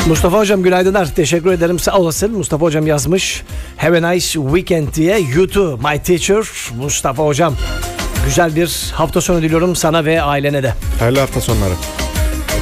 Mustafa Hocam günaydınlar. Teşekkür ederim. Sağ olasın. Mustafa Hocam yazmış. Have a nice weekend diye. You too, my teacher. Mustafa Hocam. Güzel bir hafta sonu diliyorum sana ve ailene de. Hayırlı hafta sonları.